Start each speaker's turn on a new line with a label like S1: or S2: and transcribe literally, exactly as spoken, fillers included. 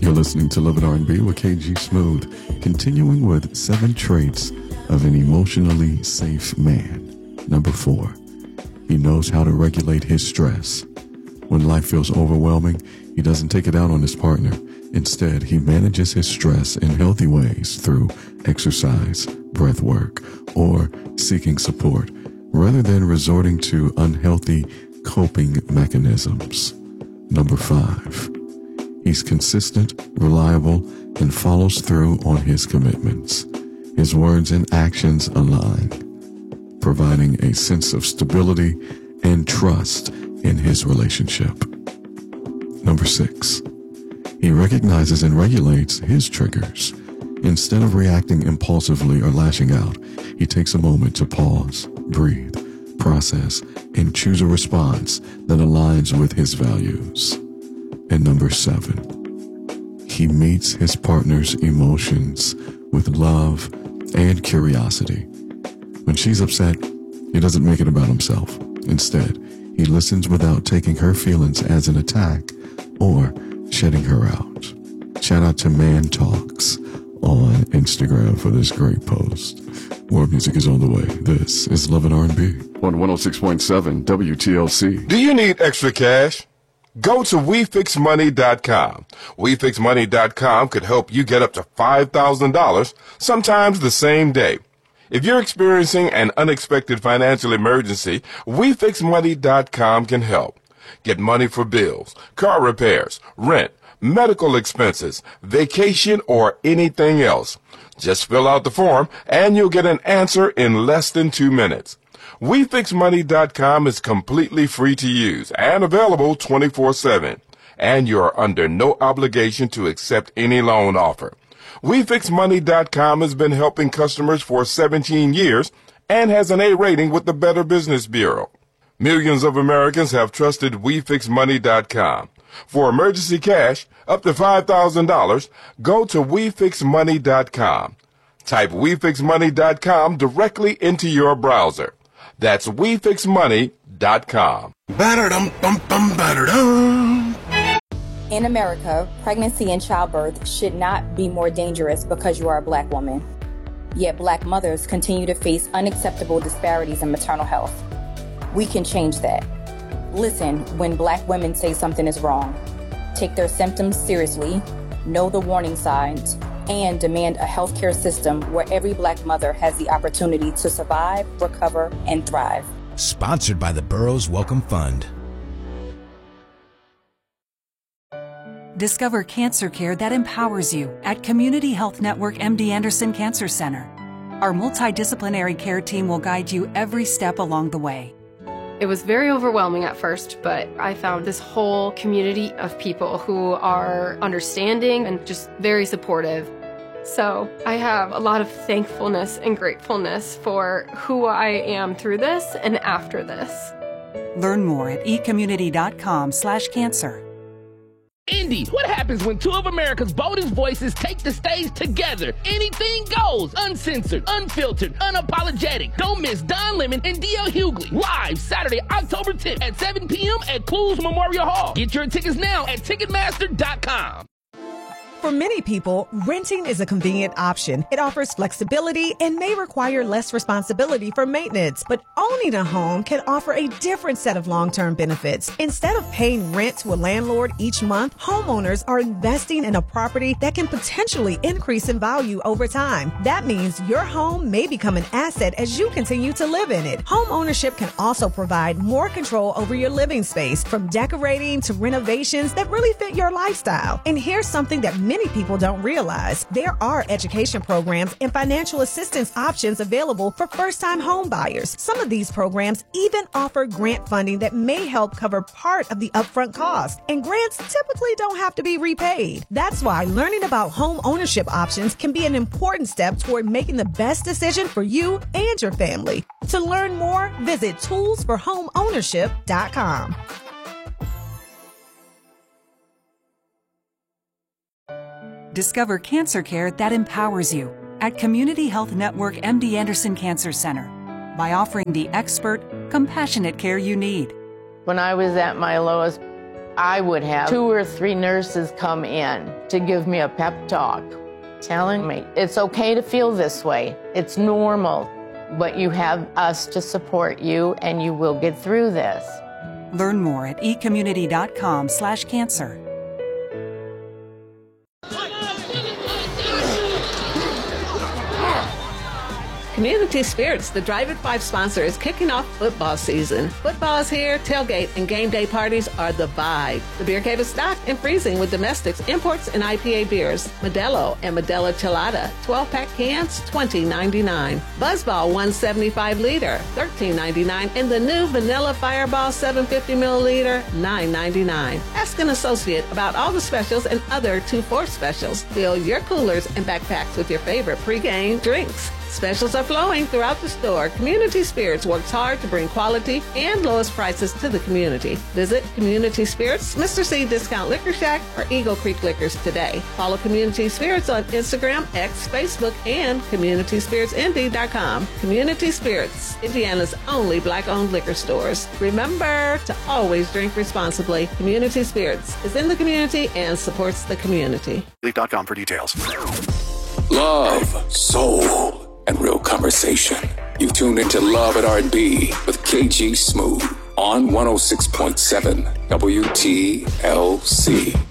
S1: You're listening to Love and R and B with K G Smooth, continuing with seven traits of an emotionally safe man. Number four, he knows how to regulate his stress. When life feels overwhelming, he doesn't take it out on his partner. Instead, he manages his stress in healthy ways through exercise, breath work, or seeking support, rather than resorting to unhealthy coping mechanisms. Number five, he's consistent, reliable, and follows through on his commitments. His words and actions align, providing a sense of stability and trust in his relationship. Number six, he recognizes and regulates his triggers. Instead of reacting impulsively or lashing out, he takes a moment to pause, breathe, process, and choose a response that aligns with his values. And number seven, he meets his partner's emotions with love and curiosity. When she's upset, he doesn't make it about himself. Instead, he listens without taking her feelings as an attack or shutting her out. Shout out to Man Talks on Instagram for this great post. More music is on the way. This is Love and R and B on one oh six point seven W T L C.
S2: Do you need extra cash? Go to we fix money dot com. we fix money dot com could help you get up to five thousand dollars, sometimes the same day. If you're experiencing an unexpected financial emergency, we fix money dot com can help. Get money for bills, car repairs, rent, medical expenses, vacation, or anything else. Just fill out the form and you'll get an answer in less than two minutes. we fix money dot com is completely free to use and available twenty-four seven. And you're under no obligation to accept any loan offer. we fix money dot com has been helping customers for seventeen years and has an A rating with the Better Business Bureau. Millions of Americans have trusted we fix money dot com. For emergency cash, up to five thousand dollars, go to we fix money dot com. Type we fix money dot com directly into your browser. That's we fix money dot com.
S3: In America, pregnancy and childbirth should not be more dangerous because you are a black woman. Yet black mothers continue to face unacceptable disparities in maternal health. We can change that. Listen when black women say something is wrong. Take their symptoms seriously, know the warning signs, and demand a healthcare system where every black mother has the opportunity to survive, recover, and thrive.
S4: Sponsored by the Burroughs Welcome Fund.
S5: Discover cancer care that empowers you at Community Health Network M D Anderson Cancer Center. Our multidisciplinary care team will guide you every step along the way.
S6: It was very overwhelming at first, but I found this whole community of people who are understanding and just very supportive. So I have a lot of thankfulness and gratefulness for who I am through this and after this.
S5: Learn more at ecommunity.com slash cancer.
S7: Indy, what happens when two of America's boldest voices take the stage together? Anything goes, uncensored, unfiltered, unapologetic. Don't miss Don Lemon and D L Hughley live Saturday, October tenth at seven p.m. at Clues Memorial Hall. Get your tickets now at Ticketmaster dot com.
S8: For many people, renting is a convenient option. It offers flexibility and may require less responsibility for maintenance. But owning a home can offer a different set of long-term benefits. Instead of paying rent to a landlord each month, homeowners are investing in a property that can potentially increase in value over time. That means your home may become an asset as you continue to live in it. Home ownership can also provide more control over your living space, from decorating to renovations that really fit your lifestyle. And here's something that many people don't realize. There are education programs and financial assistance options available for first-time home buyers. Some of these programs even offer grant funding that may help cover part of the upfront cost. And grants typically don't have to be repaid. That's why learning about home ownership options can be an important step toward making the best decision for you and your family. To learn more, visit tools for home ownership dot com.
S5: Discover cancer care that empowers you at Community Health Network M D Anderson Cancer Center by offering the expert, compassionate care you need.
S9: When I was at my lowest, I would have two or three nurses come in to give me a pep talk, telling me it's okay to feel this way. It's normal, but you have us to support you and you will get through this.
S5: Learn more at ecommunity.com slash cancer.
S10: Community Spirits, the Drive at Five sponsor, is kicking off football season. Football is here, tailgate and game day parties are the vibe. The beer cave is stocked and freezing with domestics, imports, and I P A beers. Modelo and Modelo Chelada, twelve-pack cans, twenty ninety-nine. Buzzball one seventy-five liter, thirteen ninety-nine. And the new Vanilla Fireball seven fifty milliliter, nine ninety-nine. Ask an associate about all the specials and other two for specials. Fill your coolers and backpacks with your favorite pregame drinks. Specials are flowing throughout the store. Community Spirits works hard to bring quality and lowest prices to the community. Visit Community Spirits, Mister C Discount Liquor Shack, or Eagle Creek Liquors today. Follow Community Spirits on Instagram, X, Facebook, and community spirits indy dot com. Community Spirits, Indiana's only black-owned liquor stores. Remember to always drink responsibly. Community Spirits is in the community and supports the community.
S11: leaf dot com for details.
S12: Love, soul, and real conversation. You've tuned into Love at R and B with K G Smooth on one oh six point seven W T L C.